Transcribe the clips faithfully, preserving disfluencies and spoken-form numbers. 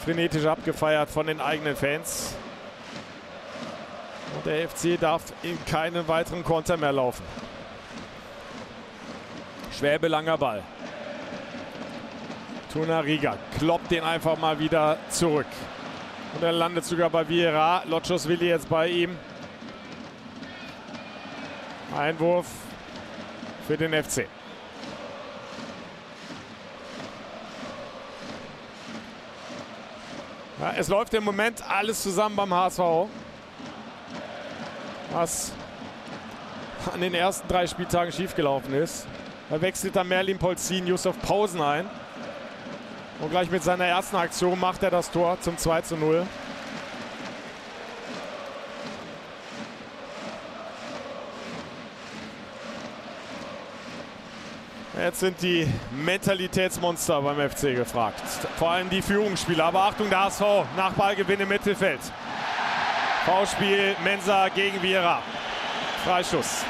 frenetisch abgefeiert von den eigenen Fans. Und der F C darf in keinen weiteren Konter mehr laufen. Schwäbe, langer Ball. Tunariga kloppt den einfach mal wieder zurück. Und er landet sogar bei Vieira. Lotschos-Willi jetzt bei ihm. Einwurf für den F C. Ja, es läuft im Moment alles zusammen beim H S V. Was an den ersten drei Spieltagen schiefgelaufen ist. Da wechselt dann Merlin Polzin Yusuf Pausen ein. Und gleich mit seiner ersten Aktion macht er das Tor zum zwei zu null. Jetzt sind die Mentalitätsmonster beim F C gefragt. Vor allem die Führungsspieler. Aber Achtung, der H S V nach Ballgewinn im Mittelfeld. Foulspiel Mensah gegen Vieira. Freistoß.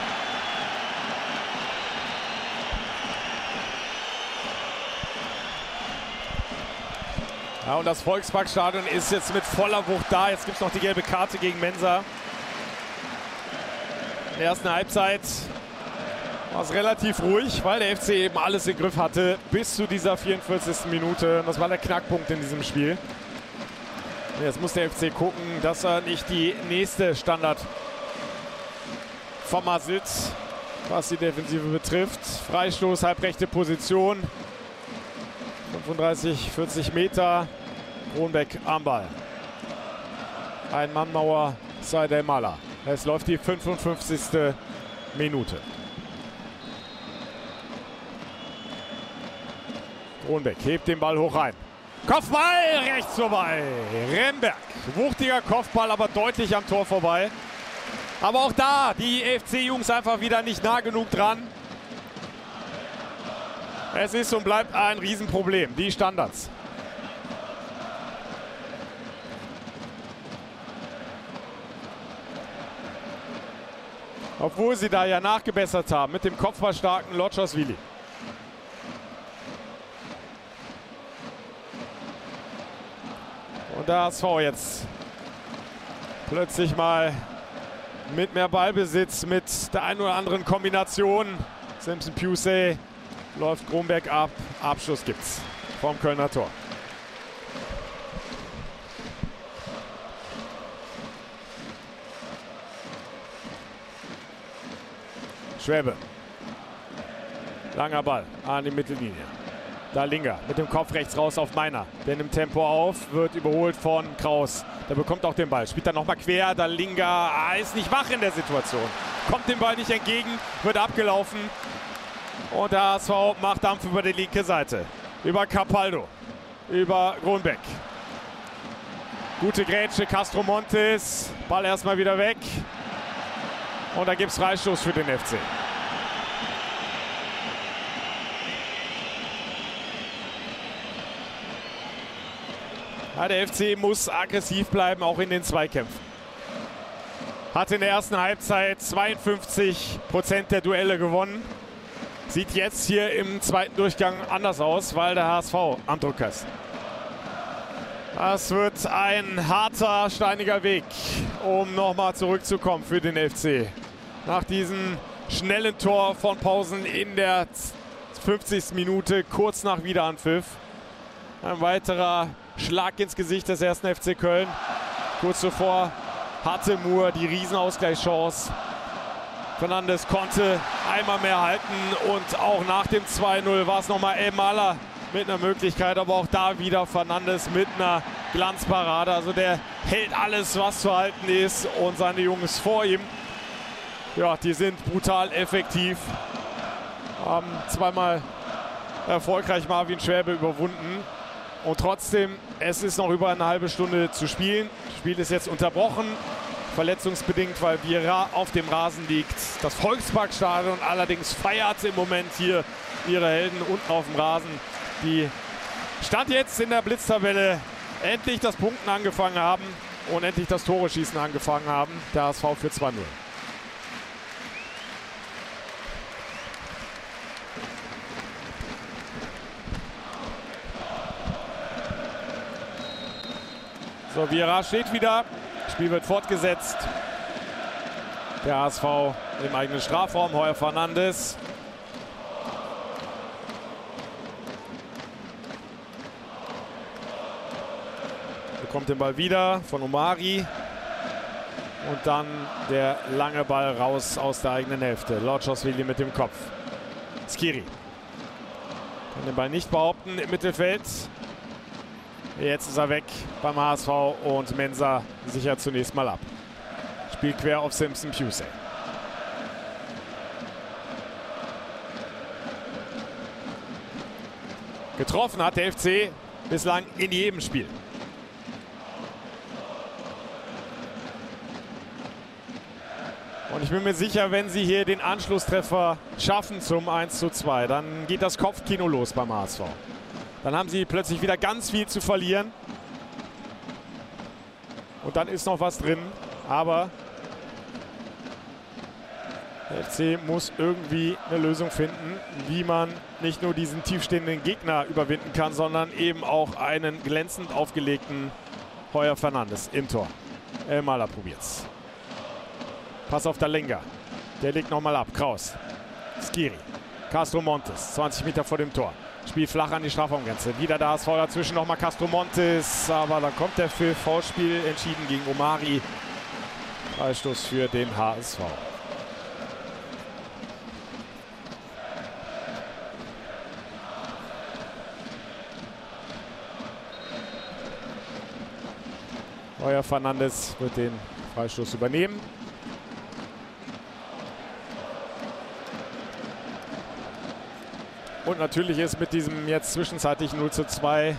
Ja, und das Volksparkstadion ist jetzt mit voller Wucht da. Jetzt gibt es noch die gelbe Karte gegen Mensah. In der ersten Halbzeit war es relativ ruhig, weil der F C eben alles im Griff hatte bis zu dieser vierundvierzigsten Minute. Und das war der Knackpunkt in diesem Spiel. Und jetzt muss der F C gucken, dass er nicht die nächste Standard vermasselt, was die Defensive betrifft. Freistoß, halbrechte Position. fünfunddreißig, vierzig Meter. Kronbeck am Ball. Ein Mannmauer, Saidel Mala. Es läuft die fünfundfünfzigste Minute. Kronbeck hebt den Ball hoch rein. Kopfball rechts vorbei. Remberg. Wuchtiger Kopfball, aber deutlich am Tor vorbei. Aber auch da die F C-Jungs einfach wieder nicht nah genug dran. Es ist und bleibt ein Riesenproblem, die Standards. Obwohl sie da ja nachgebessert haben mit dem kopfballstarken Lotschos-Willi. Und der H S V jetzt plötzlich mal mit mehr Ballbesitz, mit der einen oder anderen Kombination. Simpson Pusey läuft Kronberg ab. Abschluss gibt's vom Kölner Tor. Schwäbe. Langer Ball an die Mittellinie. Dalinga mit dem Kopf rechts raus auf Meiner. Der nimmt Tempo auf, wird überholt von Kraus. Der bekommt auch den Ball. Spielt dann nochmal quer. Dalinga ah, ist nicht wach in der Situation. Kommt dem Ball nicht entgegen, wird abgelaufen. Und der H S V macht Dampf über die linke Seite. Über Capaldo. Über Kronbeck. Gute Grätsche, Castro Montes. Ball erstmal wieder weg. Und da gibt es Freistoß für den F C. Ja, der F C muss aggressiv bleiben, auch in den Zweikämpfen. Hat in der ersten Halbzeit zweiundfünfzig Prozent der Duelle gewonnen. Sieht jetzt hier im zweiten Durchgang anders aus, weil der H S V am Druck ist. Das wird ein harter, steiniger Weg, um nochmal zurückzukommen für den F C. Nach diesem schnellen Tor von Pausen in der fünfzigsten Minute, kurz nach Wiederanpfiff. Ein weiterer Schlag ins Gesicht des ersten F C Köln. Kurz zuvor hatte Moore die Riesenausgleichschance. Fernandes konnte einmal mehr halten und auch nach dem zwei null war es nochmal El Mala mit einer Möglichkeit, aber auch da wieder Fernandes mit einer Glanzparade. Also der hält alles, was zu halten ist, und seine Jungs vor ihm, ja, die sind brutal effektiv. Haben zweimal erfolgreich Marvin Schwäbe überwunden. Und trotzdem, es ist noch über eine halbe Stunde zu spielen. Das Spiel ist jetzt unterbrochen, verletzungsbedingt, weil Vieira auf dem Rasen liegt. Das Volksparkstadion allerdings feiert im Moment hier ihre Helden unten auf dem Rasen, die Stand jetzt in der Blitztabelle endlich das Punkten angefangen haben und endlich das Tore-Schießen angefangen haben. Der H S V für zwei null. So, Viera steht wieder. Spiel wird fortgesetzt. Der H S V im eigenen Strafraum. Heuer Fernandes. Bekommt den Ball wieder von Omari. Und dann der lange Ball raus aus der eigenen Hälfte. Lorczowili mit dem Kopf. Skiri kann den Ball nicht behaupten im Mittelfeld. Jetzt ist er weg beim H S V und Mensah sichert zunächst mal ab. Spiel quer auf Simpson Pusey. Getroffen hat der F C bislang in jedem Spiel. Und ich bin mir sicher, wenn sie hier den Anschlusstreffer schaffen zum eins zu zwei, dann geht das Kopfkino los beim H S V. Dann haben sie plötzlich wieder ganz viel zu verlieren. Und dann ist noch was drin. Aber der F C muss irgendwie eine Lösung finden, wie man nicht nur diesen tiefstehenden Gegner überwinden kann, sondern eben auch einen glänzend aufgelegten Heuer Fernandes im Tor. Elmaler probiert's. Pass auf Dalenga. Der legt nochmal ab. Kraus. Skiri. Castro Montes. zwanzig Meter vor dem Tor. Spiel flach an die Strafraumgrenze. Wieder der H S V dazwischen. Nochmal Castro Montes. Aber dann kommt der für Foulspiel entschieden gegen Omari. Freistoß für den H S V. Heuer Fernandes wird den Freistoß übernehmen. Und natürlich ist mit diesem jetzt zwischenzeitlich null zu zwei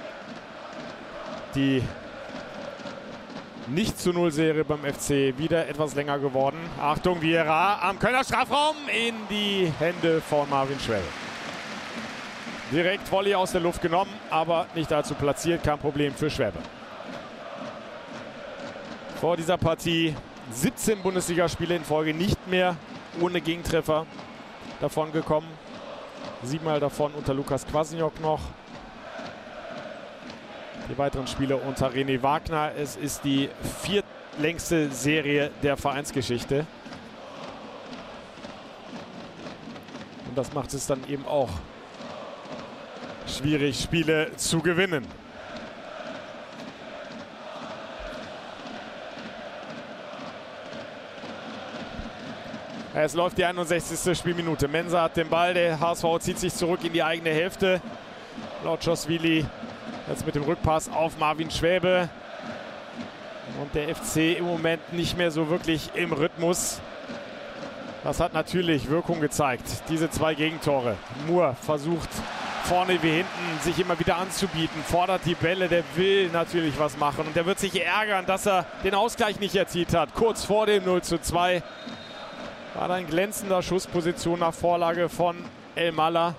die nicht zu null Serie beim F C wieder etwas länger geworden. Achtung, Viera am Kölner Strafraum in die Hände von Marvin Schwell. Direkt Volley aus der Luft genommen, aber nicht allzu platziert. Kein Problem für Schwäbe. Vor dieser Partie siebzehn Bundesligaspiele in Folge nicht mehr ohne Gegentreffer davon gekommen. Siebenmal davon unter Lukas Kwasniok noch. Die weiteren Spiele unter René Wagner. Es ist die viertlängste Serie der Vereinsgeschichte. Und das macht es dann eben auch schwierig, Spiele zu gewinnen. Es läuft die einundsechzigste Spielminute. Mensah hat den Ball. Der H S V zieht sich zurück in die eigene Hälfte. Lorczowili jetzt mit dem Rückpass auf Marvin Schwäbe. Und der F C im Moment nicht mehr so wirklich im Rhythmus. Das hat natürlich Wirkung gezeigt. Diese zwei Gegentore. Moore versucht vorne wie hinten sich immer wieder anzubieten. Fordert die Bälle. Der will natürlich was machen. Und der wird sich ärgern, dass er den Ausgleich nicht erzielt hat. Kurz vor dem null zu zwei. War da ein glänzender Schussposition nach Vorlage von Elmaler.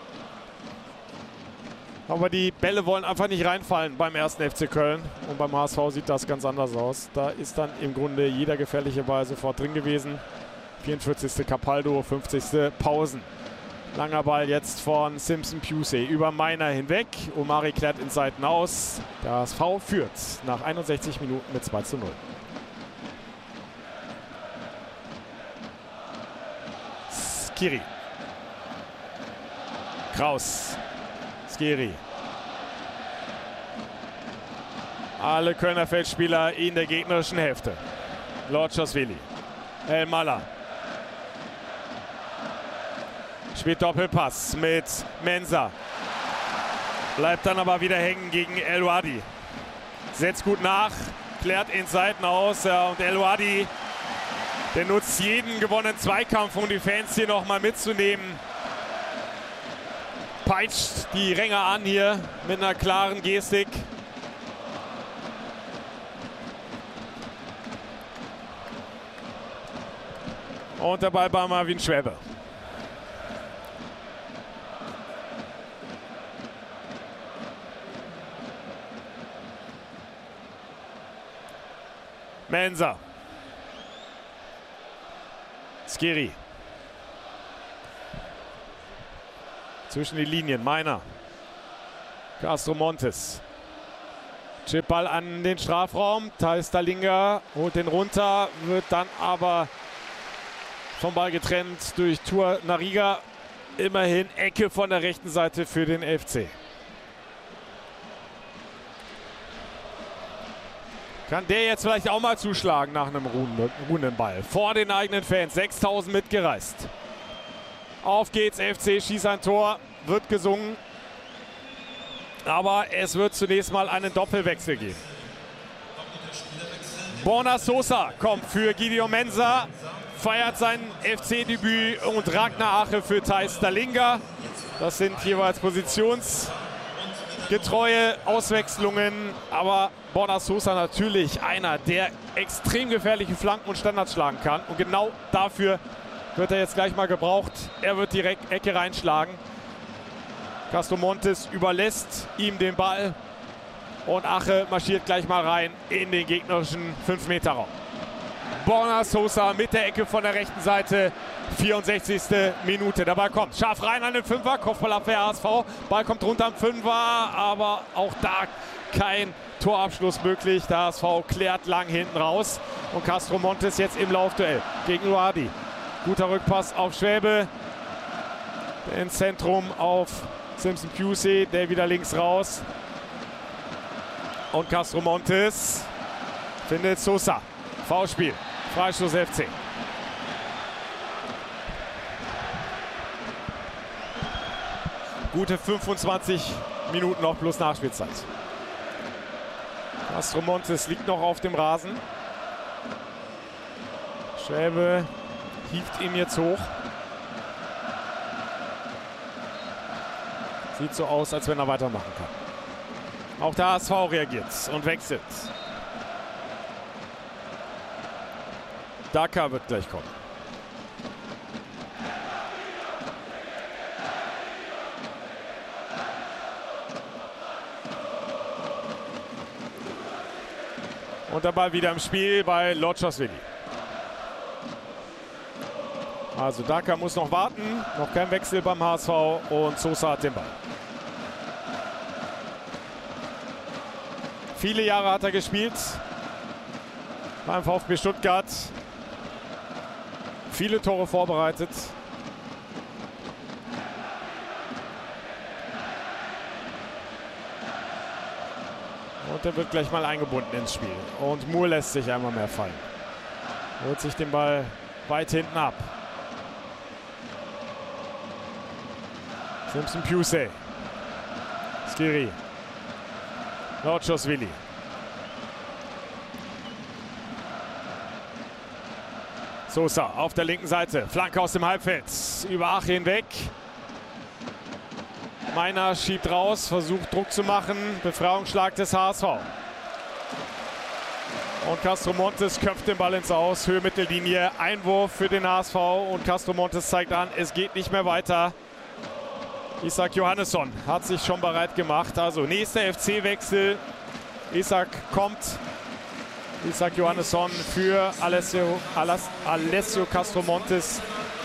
Aber die Bälle wollen einfach nicht reinfallen beim ersten F C Köln. Und beim H S V sieht das ganz anders aus. Da ist dann im Grunde jeder gefährliche Ball sofort drin gewesen. vierundvierzigste Capaldo, fünfzigste Pausen. Langer Ball jetzt von Simpson Pusey über Meiner hinweg. Omari klärt in Seiten aus. Der H S V führt nach einundsechzig Minuten mit zwei zu null. Skiri. Kraus. Skiri. Alle Kölner Feldspieler in der gegnerischen Hälfte. Lorczowili. Elmaler. Spielt Doppelpass mit Mensah. Bleibt dann aber wieder hängen gegen El Ouadi. Setzt gut nach. Klärt in Seiten aus. Ja, und El Ouadi, der nutzt jeden gewonnenen Zweikampf, um die Fans hier nochmal mitzunehmen. Peitscht die Ringer an hier mit einer klaren Gestik. Und der Ball bei Marvin Schwäbe. Mensah. Skiri. Zwischen die Linien. Meiner. Castro Montes. Chipball an den Strafraum. Thais Dalinga holt den runter, wird dann aber vom Ball getrennt durch Tour Nariga. Immerhin Ecke von der rechten Seite für den F C. Kann der jetzt vielleicht auch mal zuschlagen nach einem ruhenden Ball. Vor den eigenen Fans, sechstausend mitgereist. Auf geht's, F C schießt ein Tor, wird gesungen. Aber es wird zunächst mal einen Doppelwechsel geben. Borna Sosa kommt für Gideon Mensah, feiert sein F C-Debüt, und Ragnar Ache für Thais Dalinga. Das sind jeweils positionsgetreue Auswechslungen, aber Borna Sosa natürlich einer, der extrem gefährliche Flanken und Standards schlagen kann. Und genau dafür wird er jetzt gleich mal gebraucht. Er wird die Ecke reinschlagen. Castro Montes überlässt ihm den Ball und Ache marschiert gleich mal rein in den gegnerischen fünf Meter Raum. Borna Sosa mit der Ecke von der rechten Seite, vierundsechzigste Minute. Der Ball kommt scharf rein an den Fünfer, Kopfballabwehr H S V. Ball kommt runter am Fünfer, aber auch da kein Torabschluss möglich. Der H S V klärt lang hinten raus und Castro Montes jetzt im Laufduell gegen Luadi. Guter Rückpass auf Schwäbe, ins Zentrum auf Simpson Pusey, der wieder links raus. Und Castro Montes findet Sosa. Foulspiel, Freistoß F C. Gute fünfundzwanzig Minuten noch plus Nachspielzeit. Castro Montes liegt noch auf dem Rasen. Schwäbe hieft ihn jetzt hoch. Sieht so aus, als wenn er weitermachen kann. Auch der H S V reagiert und wechselt. Daka wird gleich kommen. Und der Ball wieder im Spiel bei Lotschasvili. Also Daka muss noch warten. Noch kein Wechsel beim H S V und Sosa hat den Ball. Viele Jahre hat er gespielt beim VfB Stuttgart. Viele Tore vorbereitet. Und er wird gleich mal eingebunden ins Spiel. Und Moore lässt sich einmal mehr fallen. Holt sich den Ball weit hinten ab. Simpson Pusey. Skiri. Lotschasvili. Sosa auf der linken Seite. Flanke aus dem Halbfeld. Über Ache hinweg. Meiner schiebt raus, versucht Druck zu machen. Befreiungsschlag des H S V. Und Castro Montes köpft den Ball ins Aus. Höhe Mittellinie. Einwurf für den H S V. Und Castro Montes zeigt an, es geht nicht mehr weiter. Isak Johannesson hat sich schon bereit gemacht. Also nächster F C-Wechsel. Isak kommt. Isak Johannesson für Alessio, Alessio Castro Montes.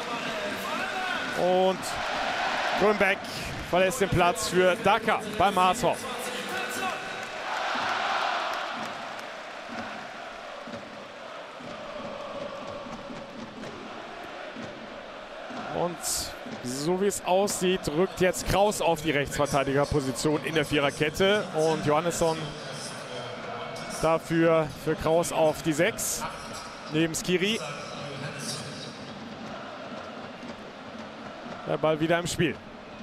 Und Grünbeck verlässt den Platz für Daka beim H S V. Und so wie es aussieht, rückt jetzt Kraus auf die Rechtsverteidigerposition in der Viererkette. Und Johannesson dafür für Kraus auf die sechs. Neben Skiri. Der Ball wieder im Spiel.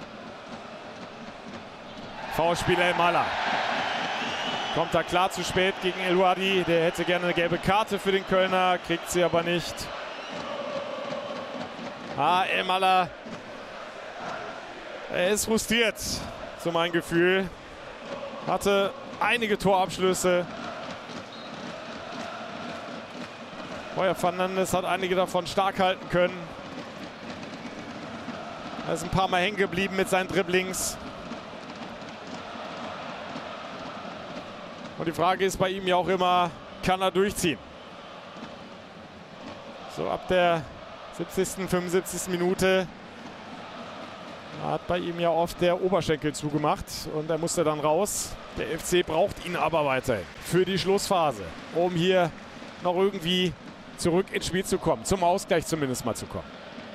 Foulspiel El Mala. Kommt da klar zu spät gegen El Wadi. Der hätte gerne eine gelbe Karte für den Kölner, kriegt sie aber nicht. Ah, El Mala. Er ist frustriert, so mein Gefühl. Hatte einige Torabschlüsse. Heuer Fernandes hat einige davon stark halten können. Er ist ein paar Mal hängen geblieben mit seinen Dribblings. Und die Frage ist bei ihm ja auch immer, kann er durchziehen? So ab der siebzigsten, fünfundsiebzigsten Minute Hat bei ihm ja oft der Oberschenkel zugemacht und er musste dann raus. Der F C braucht ihn aber weiterhin für die Schlussphase, um hier noch irgendwie zurück ins Spiel zu kommen, zum Ausgleich zumindest mal zu kommen.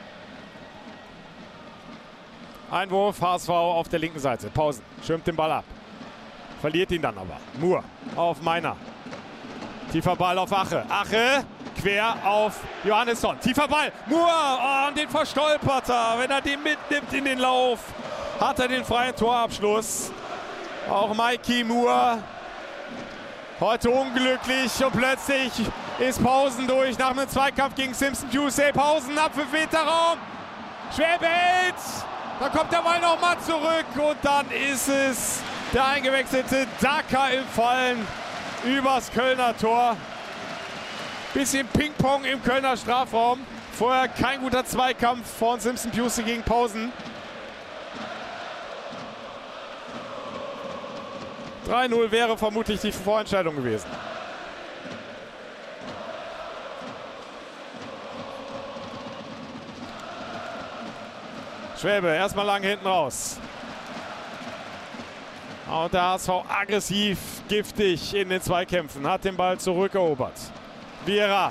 Einwurf, H S V auf der linken Seite. Pausen, schirmt den Ball ab. Verliert ihn dann aber. Moore auf Meiner. Tiefer Ball auf Ache. Ache quer auf Johannesson. Tiefer Ball. Moore, oh, und den verstolpert er. Wenn er den mitnimmt in den Lauf, hat er den freien Torabschluss. Auch Mikey Moore heute unglücklich und plötzlich ist Pausen durch nach einem Zweikampf gegen Simpson Tuesday. Pausen ab für Meterraum. Schwäbe hält. Dann kommt der Ball nochmal zurück und dann ist es der eingewechselte Daka im Fallen übers Kölner Tor. Bisschen Ping-Pong im Kölner Strafraum. Vorher kein guter Zweikampf von Simpson Tuesday gegen Pausen. drei null wäre vermutlich die Vorentscheidung gewesen. Schwäbe erstmal lang hinten raus. Und der H S V aggressiv, giftig in den Zweikämpfen. Hat den Ball zurückerobert. Viera.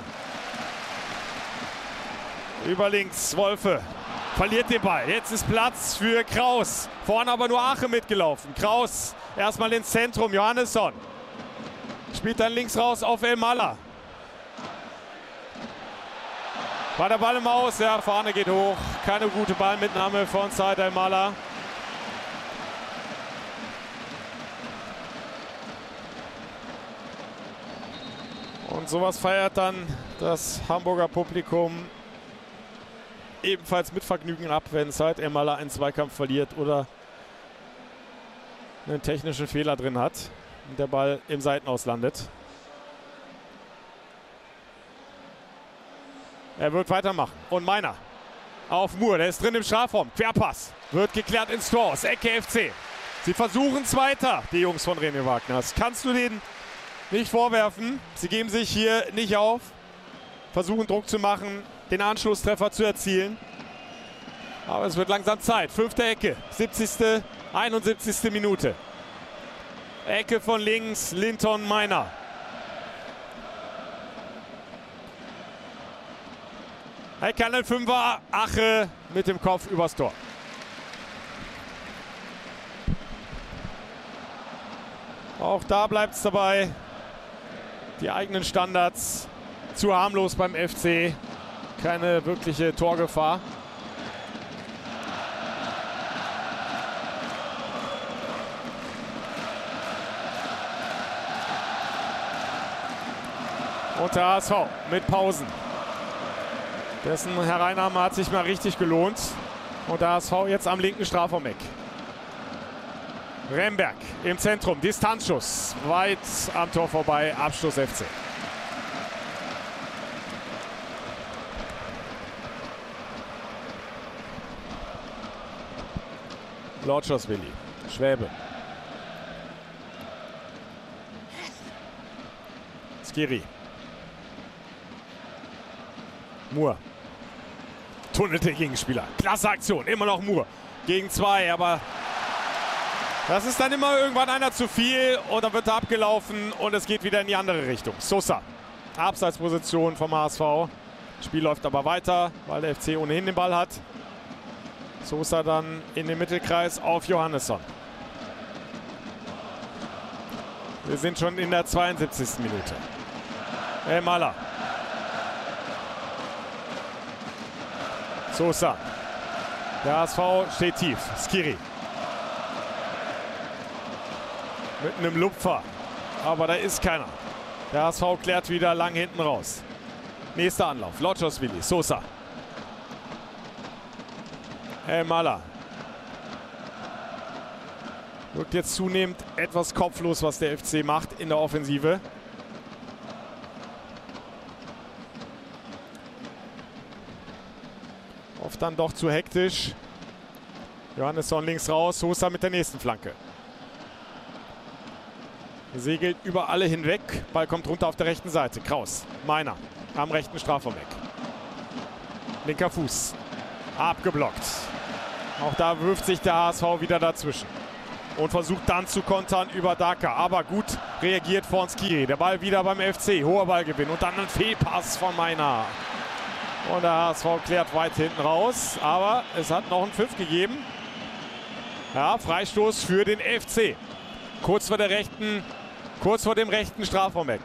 Über links, Wolfe. Verliert den Ball. Jetzt ist Platz für Kraus. Vorne aber nur Ache mitgelaufen. Kraus erstmal ins Zentrum. Johannesson. Spielt dann links raus auf Elmala. War der Ball im Aus. Ja, Fahne geht hoch. Keine gute Ballmitnahme von Said Elmala. Und sowas feiert dann das Hamburger Publikum ebenfalls mit Vergnügen ab, wenn Said Elmala einen Zweikampf verliert oder einen technischen Fehler drin hat und der Ball im Seitenaus landet. Er wird weitermachen. Und Meiner auf Moore, der ist drin im Strafraum. Querpass, wird geklärt ins Tor aus Ecke F C. Sie versuchen es weiter, die Jungs von René Wagner. Das kannst du denen nicht vorwerfen. Sie geben sich hier nicht auf, versuchen Druck zu machen, den Anschlusstreffer zu erzielen. Aber es wird langsam Zeit. Fünfte Ecke, siebzigste, einundsiebzigste Minute. Ecke von links, Linton Meiner. Er kann den Fünfer, Ache mit dem Kopf übers Tor. Auch da bleibt es dabei. Die eigenen Standards zu harmlos beim F C. Keine wirkliche Torgefahr. Und der H S V mit Pausen. Dessen Hereinnahme hat sich mal richtig gelohnt. Und der H S V jetzt am linken Strafraumeck. Remberg im Zentrum, Distanzschuss, weit am Tor vorbei, Abschluss F C. Lordschosswilli, Schwäbe. Skiri. Moore. Tunnelt der Gegenspieler. Klasse Aktion, immer noch Moore. Gegen zwei, aber das ist dann immer irgendwann einer zu viel und dann wird er abgelaufen und es geht wieder in die andere Richtung. Sosa, Abseitsposition vom H S V. Spiel läuft aber weiter, weil der F C ohnehin den Ball hat. Sosa dann in den Mittelkreis auf Johannesson. Wir sind schon in der zweiundsiebzigsten Minute. Elmala. Sosa. Der H S V steht tief. Skiri. Mit einem Lupfer. Aber da ist keiner. Der H S V klärt wieder lang hinten raus. Nächster Anlauf. Lordschosswilli. Sosa. Elmala. Wirkt jetzt zunehmend etwas kopflos, was der F C macht in der Offensive. Oft dann doch zu hektisch. Johannesson links raus. Sosa mit der nächsten Flanke. Segelt über alle hinweg. Ball kommt runter auf der rechten Seite. Kraus. Meiner am rechten Strafraum weg. Linker Fuß. Abgeblockt. Auch da wirft sich der H S V wieder dazwischen und versucht dann zu kontern über Daka. Aber gut reagiert von Skiri. Der Ball wieder beim F C. Hoher Ballgewinn und dann ein Fehlpass von Meiner. Und der H S V klärt weit hinten raus. Aber es hat noch einen Pfiff gegeben. Ja, Freistoß für den F C. Kurz vor der rechten, kurz vor dem rechten Strafraumeck.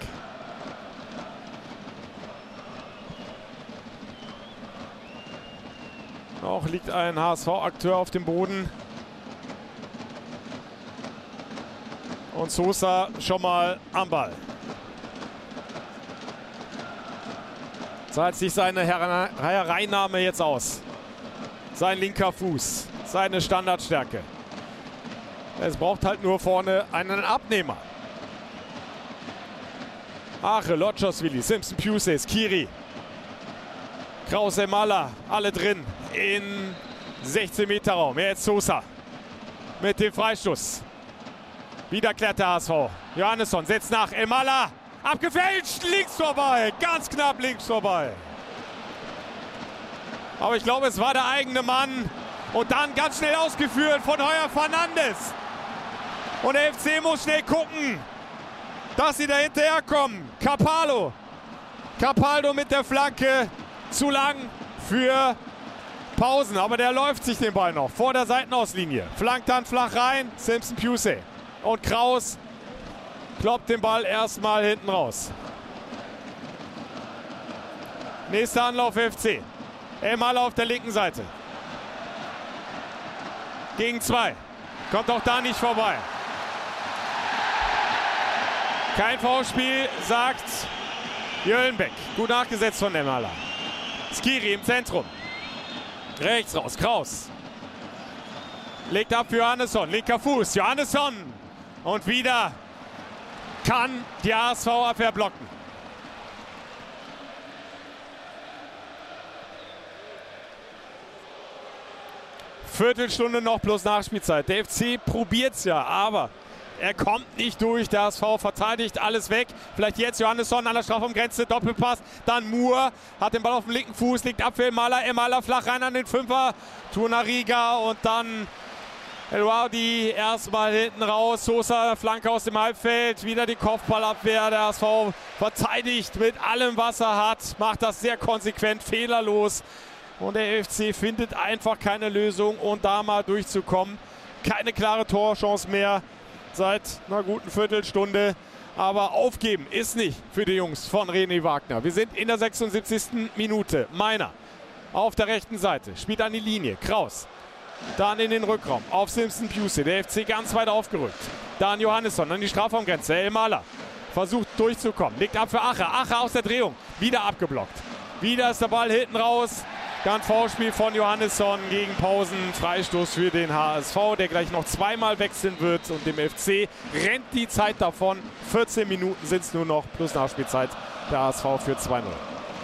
Noch liegt ein H S V-Akteur auf dem Boden. Und Sosa schon mal am Ball. Zahlt sich seine Hereinnahme jetzt aus. Sein linker Fuß, seine Standardstärke. Es braucht halt nur vorne einen Abnehmer. Ache, Lotschosvili, Simpson, Pusey, Skiri. Kraus, Emala, alle drin in sechzehn Meter Raum. Jetzt Sosa mit dem Freistoß. Wieder klärt der H S V. Johannesson setzt nach. Emala abgefälscht. Links vorbei. Ganz knapp links vorbei. Aber ich glaube, es war der eigene Mann. Und dann ganz schnell ausgeführt von Heuer Fernandes. Und der F C muss schnell gucken, dass sie da hinterherkommen. Capaldo. Capaldo mit der Flanke. Zu lang für Pausen. Aber der läuft sich den Ball noch vor der Seitenauslinie. Flankt dann flach rein. Simpson, Pusey. Und Kraus kloppt den Ball erstmal hinten raus. Nächster Anlauf F C. Emala auf der linken Seite. Gegen zwei. Kommt auch da nicht vorbei. Kein Foulspiel, sagt Jöllenbeck. Gut nachgesetzt von Emala. Skiri im Zentrum. Rechts raus, Kraus. Legt ab für Johannesson. Linker Fuß, Johannesson. Und wieder kann die H S V-Abwehr blocken. Viertelstunde noch plus Nachspielzeit. Der F C probiert es ja, aber er kommt nicht durch. Der H S V verteidigt alles weg. Vielleicht jetzt Johannesson an der Strafraumgrenze. Doppelpass. Dann Moore hat den Ball auf dem linken Fuß. Liegt ab für Emala. Emala flach rein an den Fünfer. Tunariga und dann El-Wadi erstmal hinten raus. Sosa, Flanke aus dem Halbfeld. Wieder die Kopfballabwehr. Der H S V verteidigt mit allem, was er hat. Macht das sehr konsequent, fehlerlos. Und der F C findet einfach keine Lösung, um da mal durchzukommen. Keine klare Torchance mehr seit einer guten Viertelstunde. Aber aufgeben ist nicht für die Jungs von René Wagner. Wir sind in der sechsundsiebzigsten Minute. Meiner auf der rechten Seite. Spielt an die Linie. Kraus. Dann in den Rückraum auf Simpson, Pusey. Der F C ganz weit aufgerückt. Dann Johannesson an die Strafraumgrenze. Emala versucht durchzukommen. Legt ab für Ache. Ache aus der Drehung. Wieder abgeblockt. Wieder ist der Ball hinten raus. Dann Foulspiel von Johannesson gegen Pausen. Freistoß für den H S V, der gleich noch zweimal wechseln wird. Und dem F C rennt die Zeit davon. vierzehn Minuten sind es nur noch plus Nachspielzeit. Der H S V für zwei null.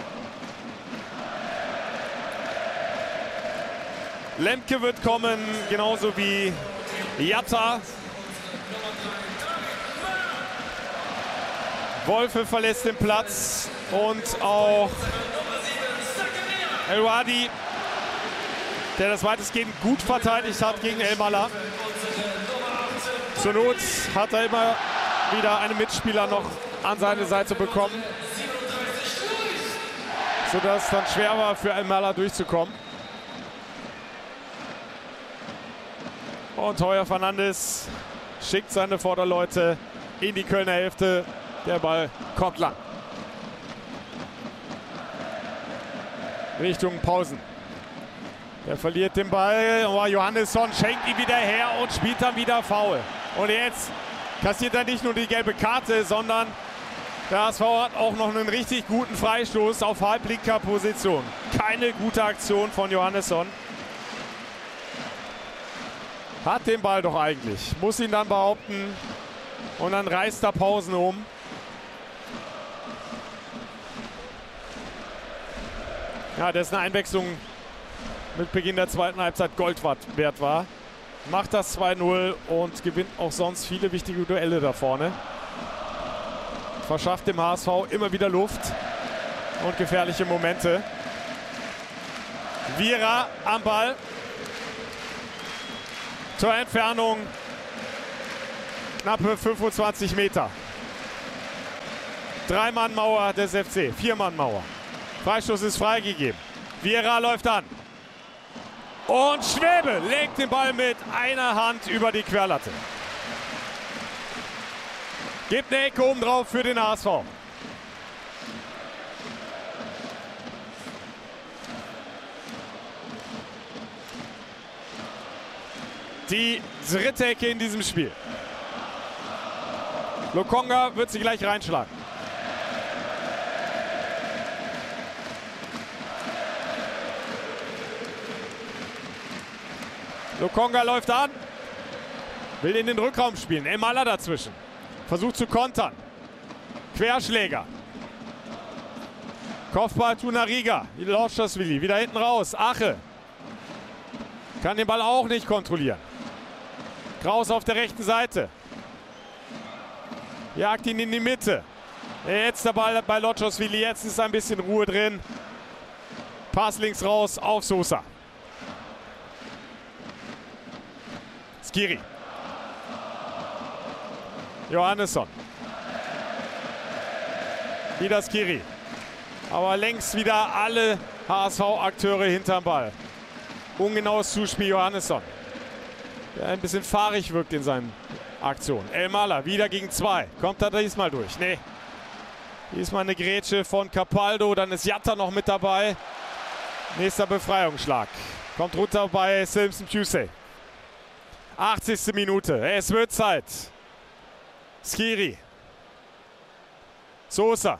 Lemke wird kommen, genauso wie Jatta. Wolfe verlässt den Platz und auch El-Wadi, der das weitestgehend gut verteidigt hat gegen Emala. Zur Not hat er immer wieder einen Mitspieler noch an seine Seite bekommen, sodass es dann schwer war für Emala durchzukommen. Und Heuer Fernandes schickt seine Vorderleute in die Kölner Hälfte. Der Ball kommt lang. Richtung Pausen. Der verliert den Ball. Oh, Johannesson schenkt ihn wieder her und spielt dann wieder Foul. Und jetzt kassiert er nicht nur die gelbe Karte, sondern der H S V hat auch noch einen richtig guten Freistoß auf halblinker Position. Keine gute Aktion von Johannesson. Hat den Ball doch eigentlich. Muss ihn dann behaupten. Und dann reißt er Pausen um. Ja, dessen Einwechslung mit Beginn der zweiten Halbzeit Gold wert war. Macht das zwei null und gewinnt auch sonst viele wichtige Duelle da vorne. Verschafft dem H S V immer wieder Luft und gefährliche Momente. Vieira am Ball. Torentfernung knappe fünfundzwanzig Meter. Drei-Mann-Mauer des F C, Vier-Mann-Mauer. Freistoß ist freigegeben. Vieira läuft an. Und Schwäbe legt den Ball mit einer Hand über die Querlatte. Gibt eine Ecke oben drauf für den H S V. Die dritte Ecke in diesem Spiel. Lokonga wird sie gleich reinschlagen. Lokonga läuft an. Will in den Rückraum spielen. Elmalah dazwischen. Versucht zu kontern. Querschläger. Kopfball Tunariga. Loschasvili wieder hinten raus. Ache. Kann den Ball auch nicht kontrollieren. Kraus auf der rechten Seite. Jagt ihn in die Mitte. Jetzt der Ball bei Loschasvili. Jetzt ist ein bisschen Ruhe drin. Pass links raus auf Sosa. Skiri. Johannesson. Wieder Skiri. Aber längst wieder alle H S V-Akteure hinterm Ball. Ungenaues Zuspiel Johannesson. Der ein bisschen fahrig wirkt in seinen Aktionen. Elmalah wieder gegen zwei. Kommt er diesmal durch? Nee. Diesmal eine Grätsche von Capaldo. Dann ist Jatta noch mit dabei. Nächster Befreiungsschlag. Kommt runter bei Simpson Tuesday. achtzigste Minute. Es wird Zeit. Skiri. Sosa.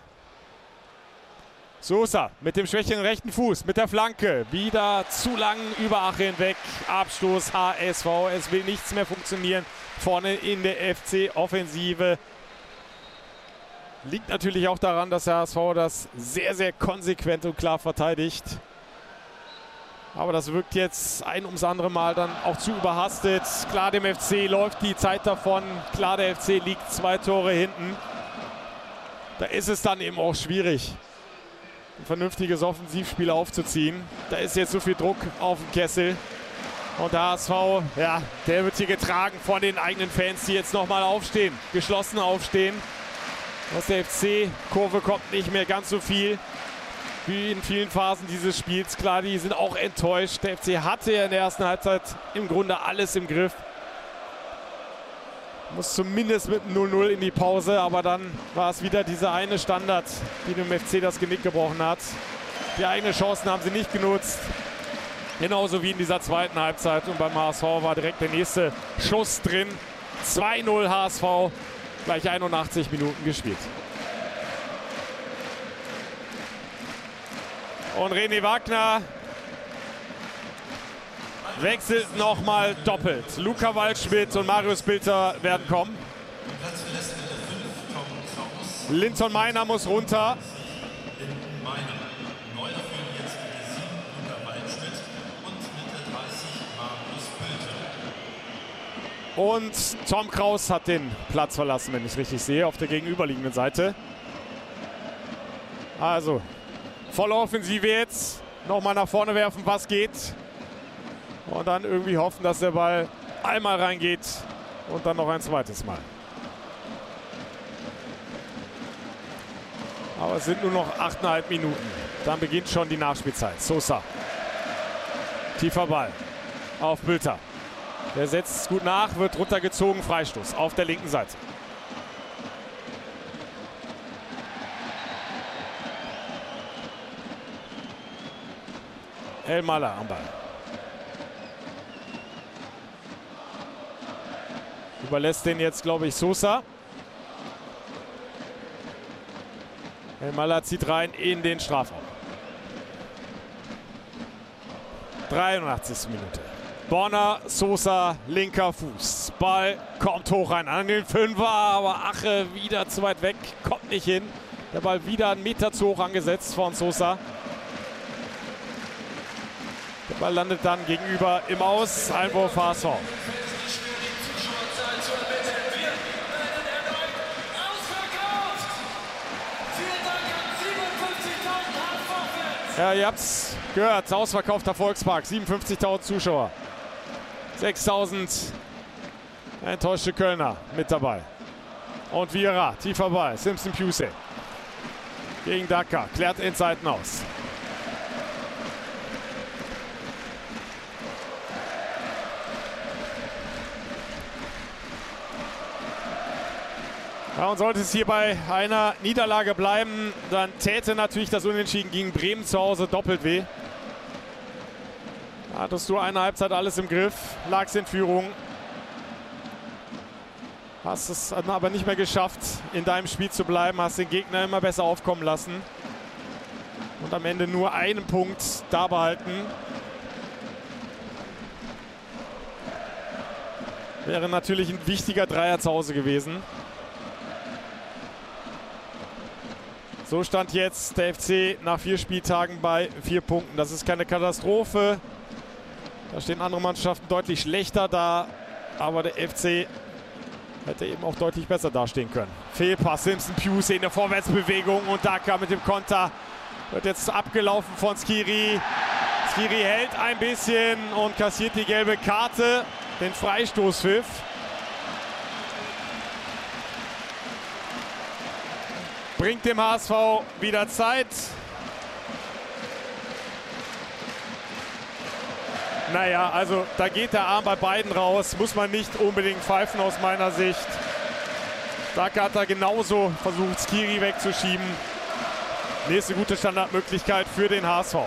Sosa mit dem schwächeren rechten Fuß, mit der Flanke. Wieder zu lang über Ache hinweg. Abstoß H S V. Es will nichts mehr funktionieren. Vorne in der F C-Offensive. Liegt natürlich auch daran, dass der H S V das sehr, sehr konsequent und klar verteidigt. Aber das wirkt jetzt ein ums andere Mal dann auch zu überhastet. Klar, dem F C läuft die Zeit davon. Klar, der F C liegt zwei Tore hinten. Da ist es dann eben auch schwierig, ein vernünftiges Offensivspiel aufzuziehen. Da ist jetzt so viel Druck auf dem Kessel. Und der H S V, ja, der wird hier getragen von den eigenen Fans, die jetzt nochmal aufstehen, geschlossen aufstehen. Aus der F C-Kurve kommt nicht mehr ganz so viel wie in vielen Phasen dieses Spiels. Klar, die sind auch enttäuscht. Der F C hatte ja in der ersten Halbzeit im Grunde alles im Griff. Muss zumindest mit null null in die Pause, aber dann war es wieder dieser eine Standard, die dem F C das Genick gebrochen hat. Die eigenen Chancen haben sie nicht genutzt. Genauso wie in dieser zweiten Halbzeit. Und beim H S V war direkt der nächste Schuss drin. zwei null H S V, gleich einundachtzig Minuten gespielt. Und René Wagner wechselt nochmal doppelt. Luca Waldschmidt und Marius Bilter werden kommen. Linton Meiner muss runter. Und Tom Kraus hat den Platz verlassen, wenn ich es richtig sehe, auf der gegenüberliegenden Seite. Also, volle Offensive jetzt. Nochmal nach vorne werfen, was geht. Und dann irgendwie hoffen, dass der Ball einmal reingeht und dann noch ein zweites Mal. Aber es sind nur noch achteinhalb Minuten. Dann beginnt schon die Nachspielzeit. Sosa. Tiefer Ball auf Bilter. Der setzt es gut nach, wird runtergezogen. Freistoß auf der linken Seite. Elmalah am Ball. Überlässt den jetzt, glaube ich, Sosa. Elmalah zieht rein in den Strafraum. dreiundachtzigste Minute. Borna, Sosa, linker Fuß. Ball kommt hoch rein an den Fünfer, aber Ache wieder zu weit weg, kommt nicht hin. Der Ball wieder einen Meter zu hoch angesetzt von Sosa. Der Ball landet dann gegenüber im Aus. Einwurf H S V. Ja, ihr habt es gehört. Ausverkaufter Volkspark. siebenundfünfzigtausend Zuschauer sechstausend enttäuschte Kölner mit dabei. Und Vieira, tiefer Ball, Simpson Pusey gegen Daka, klärt in Seiten aus. Ja, und sollte es hier bei einer Niederlage bleiben, dann täte natürlich das Unentschieden gegen Bremen zu Hause doppelt weh. Hattest du eine Halbzeit alles im Griff, lagst in Führung. Hast es aber nicht mehr geschafft, in deinem Spiel zu bleiben, hast den Gegner immer besser aufkommen lassen. Und am Ende nur einen Punkt da behalten. Wäre natürlich ein wichtiger Dreier zu Hause gewesen. So stand jetzt der F C nach vier Spieltagen bei vier Punkten. Das ist keine Katastrophe. Da stehen andere Mannschaften deutlich schlechter da. Aber der F C hätte eben auch deutlich besser dastehen können. Fehlpass, Simpson Pusey in der Vorwärtsbewegung und Daka mit dem Konter. Wird jetzt abgelaufen von Skiri. Skiri hält ein bisschen und kassiert die gelbe Karte. Den Freistoßpfiff. Bringt dem H S V wieder Zeit. Naja, also da geht der Arm bei beiden raus. Muss man nicht unbedingt pfeifen aus meiner Sicht. Daka hat da genauso versucht, Skiri wegzuschieben. Nächste gute Standardmöglichkeit für den H S V.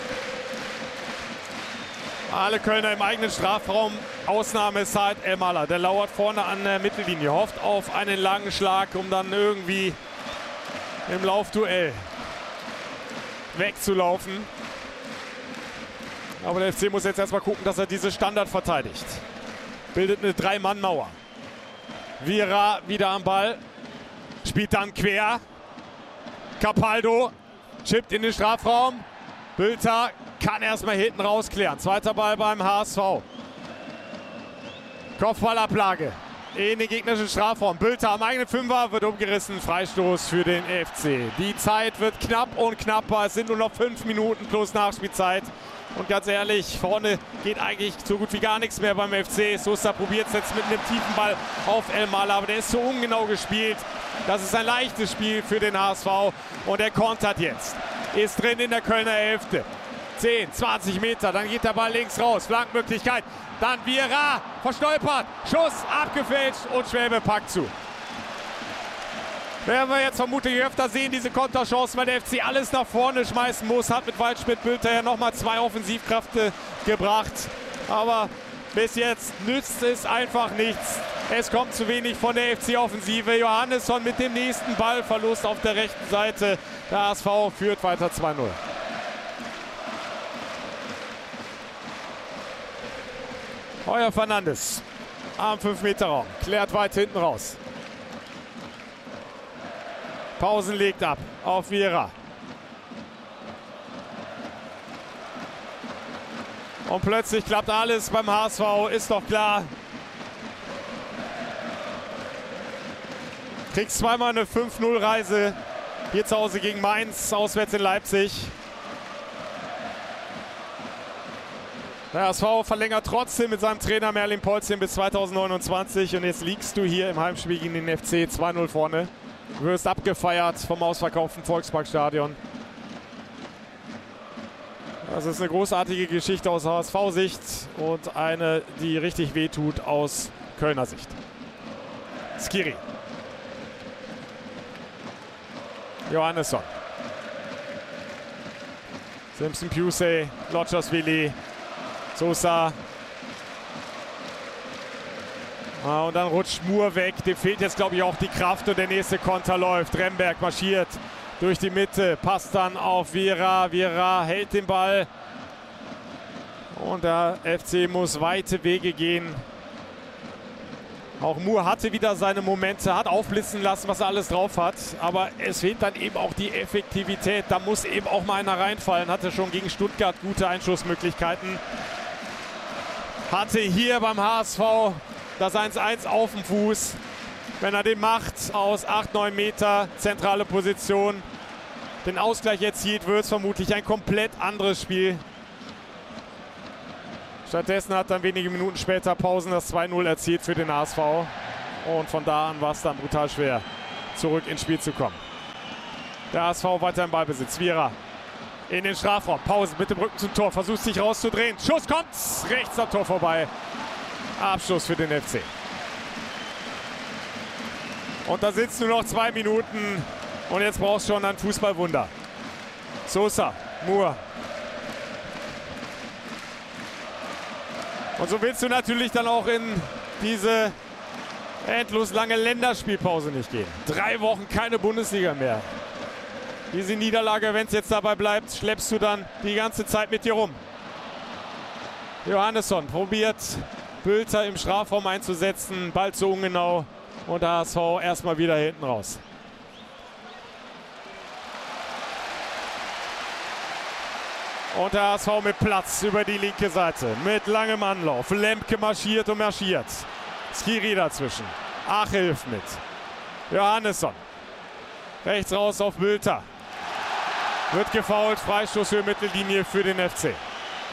Alle Kölner im eigenen Strafraum. Ausnahme ist halt Elmalah. Der lauert vorne an der Mittellinie. Hofft auf einen langen Schlag, um dann irgendwie im Laufduell wegzulaufen. Aber der F C muss jetzt erstmal gucken, dass er diese Standard verteidigt. Bildet eine Drei-Mann-Mauer. Vieira wieder am Ball. Spielt dann quer. Capaldo chippt in den Strafraum. Bülter kann erstmal hinten rausklären. Zweiter Ball beim H S V. Kopfballablage in den gegnerischen Strafraum. Bülter am eigenen Fünfer wird umgerissen. Freistoß für den F C. Die Zeit wird knapp und knapper. Es sind nur noch fünf Minuten plus Nachspielzeit. Und ganz ehrlich, vorne geht eigentlich so gut wie gar nichts mehr beim F C. Sosa probiert es jetzt mit einem tiefen Ball auf Elmalah, aber der ist so ungenau gespielt. Das ist ein leichtes Spiel für den H S V. Und er kontert jetzt. Ist drin in der Kölner Hälfte. zehn, zwanzig Meter, dann geht der Ball links raus. Flankenmöglichkeit. Dann Vieira, verstolpert. Schuss, abgefälscht und Schwäbe packt zu. Werden wir jetzt vermutlich öfter sehen, diese Konterchancen, weil der F C alles nach vorne schmeißen muss. Hat mit Waldschmidt-Bülter ja nochmal zwei Offensivkräfte gebracht. Aber bis jetzt nützt es einfach nichts. Es kommt zu wenig von der F C-Offensive. Johannesson mit dem nächsten Ballverlust auf der rechten Seite. Der H S V führt weiter zwei null. Heuer Fernandes am fünf Meter Raum. Klärt weit hinten raus. Pausen legt ab auf Vieira. Und plötzlich klappt alles beim H S V, ist doch klar. Kriegst zweimal eine fünf null Reise. Hier zu Hause gegen Mainz, auswärts in Leipzig. Der H S V verlängert trotzdem mit seinem Trainer Merlin Polzin bis zweitausendneunundzwanzig. Und jetzt liegst du hier im Heimspiel gegen den F C zwei null vorne. Du wirst abgefeiert vom ausverkauften Volksparkstadion. Das ist eine großartige Geschichte aus H S V-Sicht und eine, die richtig wehtut aus Kölner Sicht. Skiri. Johannesson. Simpson Pusey, Lodgerswili, Sosa. Ah, und dann rutscht Moore weg. Dem fehlt jetzt, glaube ich, auch die Kraft. Und der nächste Konter läuft. Remberg marschiert durch die Mitte. Passt dann auf Vieira. Vieira hält den Ball. Und der F C muss weite Wege gehen. Auch Moore hatte wieder seine Momente. Hat aufblitzen lassen, was er alles drauf hat. Aber es fehlt dann eben auch die Effektivität. Da muss eben auch mal einer reinfallen. Hatte schon gegen Stuttgart gute Einschussmöglichkeiten. Hatte hier beim H S V das eins eins auf dem Fuß. Wenn er den macht aus acht, neun Meter, zentrale Position, den Ausgleich erzielt, wird es vermutlich ein komplett anderes Spiel. Stattdessen hat dann wenige Minuten später Pausen das zwei null erzielt für den H S V. Und von da an war es dann brutal schwer, zurück ins Spiel zu kommen. Der H S V weiter im Ballbesitz. Vieira in den Strafraum. Pause mit dem Rücken zum Tor. Versucht sich rauszudrehen. Schuss kommt. Rechts am Tor vorbei. Abschluss für den F C. Und da sitzt nur noch zwei Minuten. Und jetzt brauchst du schon ein Fußballwunder. Sosa, Moore. Und so willst du natürlich dann auch in diese endlos lange Länderspielpause nicht gehen. Drei Wochen keine Bundesliga mehr. Diese Niederlage, wenn es jetzt dabei bleibt, schleppst du dann die ganze Zeit mit dir rum. Johannesson probiert Bülter im Strafraum einzusetzen. Ball zu ungenau und der H S V erstmal wieder hinten raus. Und der H S V mit Platz über die linke Seite. Mit langem Anlauf. Lemke marschiert und marschiert. Skiri dazwischen. Ach hilft mit. Johannesson. Rechts raus auf Bülter. Wird gefoult. Freistoß für Mittellinie für den F C.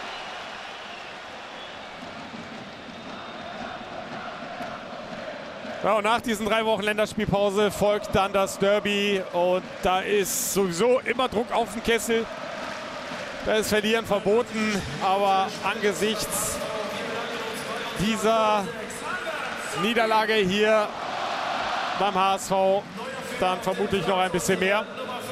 Ja, und nach diesen drei Wochen Länderspielpause folgt dann das Derby. Und da ist sowieso immer Druck auf den Kessel. Da ist Verlieren verboten. Aber angesichts dieser Niederlage hier beim H S V dann vermutlich noch ein bisschen mehr.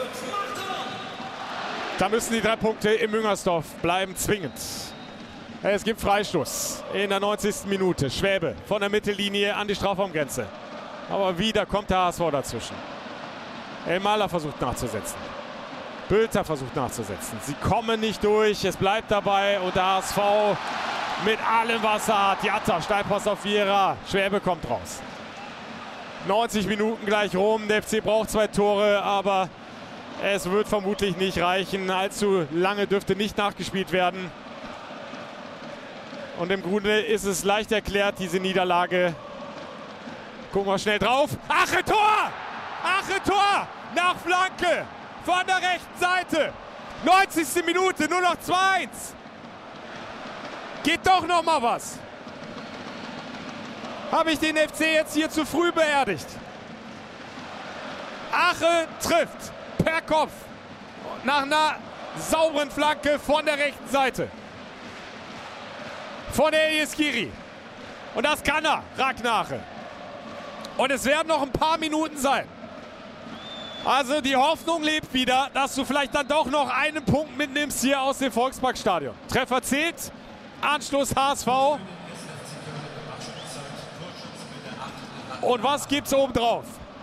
Da müssen die drei Punkte im Müngersdorf bleiben, zwingend. Es gibt Freistoß in der neunzigsten Minute. Schwäbe von der Mittellinie an die Strafraumgrenze. Aber wieder kommt der H S V dazwischen. Elmaler versucht nachzusetzen. Bülter versucht nachzusetzen. Sie kommen nicht durch, es bleibt dabei und der H S V mit allem, was er hat. Jatta, Steilpass auf Vieira. Schwäbe kommt raus. neunzig Minuten gleich rum. Der F C braucht zwei Tore, aber es wird vermutlich nicht reichen. Allzu lange dürfte nicht nachgespielt werden. Und im Grunde ist es leicht erklärt, diese Niederlage. Gucken wir schnell drauf. Ache Tor! Ache Tor! Nach Flanke von der rechten Seite. neunzigste Minute, nur noch zwei eins. Geht doch noch mal was. Habe ich den F C jetzt hier zu früh beerdigt? Ache trifft per Kopf nach einer sauberen Flanke von der rechten Seite. Von Elias Skiri. Und das kann er, Ragnache. Und es werden noch ein paar Minuten sein. Also die Hoffnung lebt wieder, dass du vielleicht dann doch noch einen Punkt mitnimmst hier aus dem Volksparkstadion. Treffer zählt, Anschluss H S V. Und was gibt's oben drauf?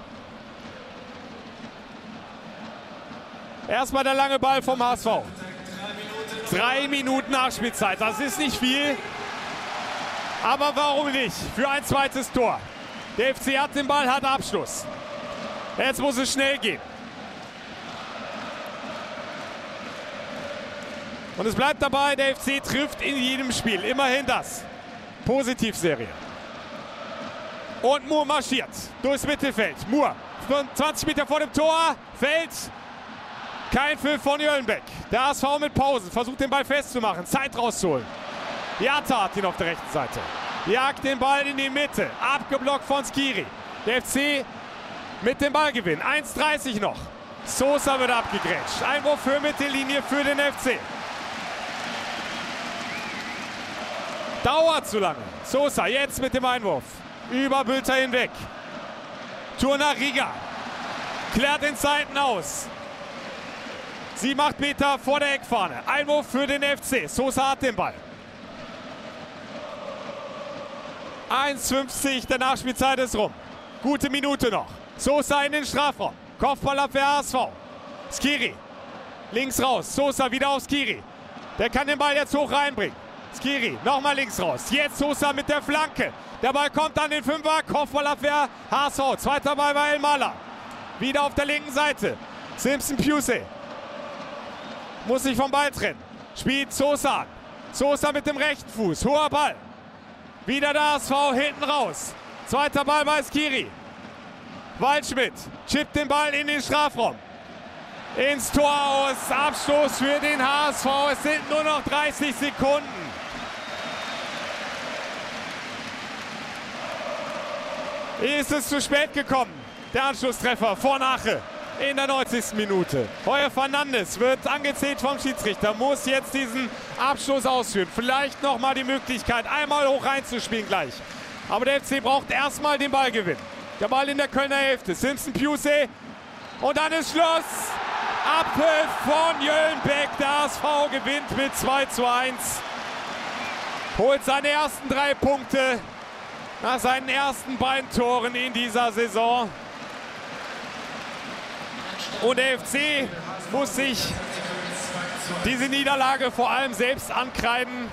Erstmal der lange Ball vom H S V. Drei Minuten Nachspielzeit, das ist nicht viel. Aber warum nicht? Für ein zweites Tor. Der F C hat den Ball, hat Abschluss. Jetzt muss es schnell gehen. Und es bleibt dabei, der F C trifft in jedem Spiel. Immerhin das. Positivserie. Und Moore marschiert durchs Mittelfeld. Moore, zwanzig Meter vor dem Tor, fällt. Kein Pfiff von Jöllenbeck. Der H S V mit Pausen, versucht den Ball festzumachen, Zeit rauszuholen. Jatta hat ihn auf der rechten Seite. Jagt den Ball in die Mitte, abgeblockt von Skiri. Der F C mit dem Ballgewinn, eins dreißig noch. Sosa wird abgegrätscht. Einwurf für Mittellinie für den F C. Dauert zu lange. Sosa jetzt mit dem Einwurf. Über Bülter hinweg. Tour nach Riga. Klärt den Seiten aus. Sie macht Meter vor der Eckfahne. Einwurf für den F C. Sosa hat den Ball. eins fünfzig der Nachspielzeit ist rum. Gute Minute noch. Sosa in den Strafraum. Kopfballabwehr H S V. Skiri. Links raus. Sosa wieder auf Skiri. Der kann den Ball jetzt hoch reinbringen. Skiri nochmal links raus. Jetzt Sosa mit der Flanke. Der Ball kommt an den Fünfer. Kopfballabwehr H S V. Zweiter Ball bei Elmaler. Wieder auf der linken Seite. Simpson Pusey. Muss sich vom Ball trennen. Spielt Sosa an. Sosa mit dem rechten Fuß. Hoher Ball. Wieder der H S V hinten raus. Zweiter Ball bei Skiri. Waldschmidt chippt den Ball in den Strafraum. Ins Tor aus. Abstoß für den H S V. Es sind nur noch dreißig Sekunden. ist es zu spät gekommen. Der Anschlusstreffer vor Nache in der neunzigsten Minute. Heuer Fernandes wird angezählt vom Schiedsrichter, muss jetzt diesen Abschluss ausführen. Vielleicht nochmal die Möglichkeit, einmal hoch reinzuspielen gleich. Aber der F C braucht erstmal den Ballgewinn. Der Ball in der Kölner Hälfte. Simpson Piusey. Und dann ist Schluss. Abpfiff von Jöllenbeck. Der H S V gewinnt mit zwei zu eins. Holt seine ersten drei Punkte nach seinen ersten beiden Toren in dieser Saison. Und der F C muss sich diese Niederlage vor allem selbst ankreiden,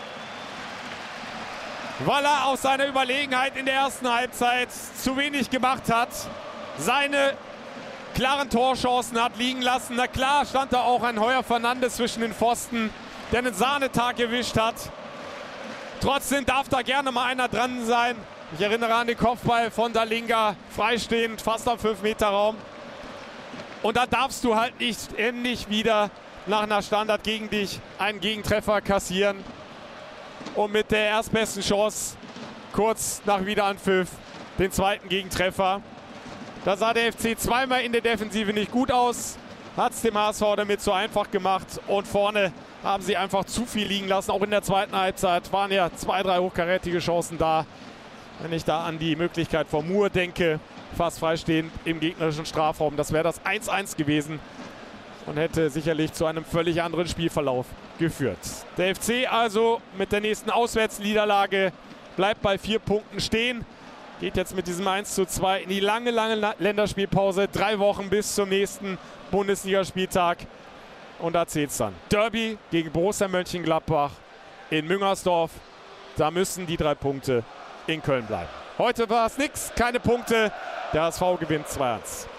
weil er aus seiner Überlegenheit in der ersten Halbzeit zu wenig gemacht hat, seine klaren Torchancen hat liegen lassen. Na klar stand da auch ein Heuer Fernandes zwischen den Pfosten, der einen Sahnetag erwischt hat. Trotzdem darf da gerne mal einer dran sein. Ich erinnere an den Kopfball von Dalinga, freistehend, fast am fünf Meter Raum. Und da darfst du halt nicht endlich wieder nach einer Standard gegen dich einen Gegentreffer kassieren. Und mit der erstbesten Chance kurz nach Wiederanpfiff den zweiten Gegentreffer. Da sah der F C zweimal in der Defensive nicht gut aus, hat es dem H S V damit so einfach gemacht und vorne haben sie einfach zu viel liegen lassen. Auch in der zweiten Halbzeit waren ja zwei, drei hochkarätige Chancen da. Wenn ich da an die Möglichkeit von Moore denke, fast freistehend im gegnerischen Strafraum, das wäre das eins eins gewesen und hätte sicherlich zu einem völlig anderen Spielverlauf geführt. Der F C also mit der nächsten Auswärtsniederlage bleibt bei vier Punkten stehen. Geht jetzt mit diesem eins zu zwei in die lange, lange Länderspielpause. Drei Wochen bis zum nächsten Bundesligaspieltag. Und da zählt es dann. Derby gegen Borussia Mönchengladbach in Müngersdorf. Da müssen die drei Punkte in Köln bleiben. Heute war es nichts, keine Punkte. Der H S V gewinnt zwei eins.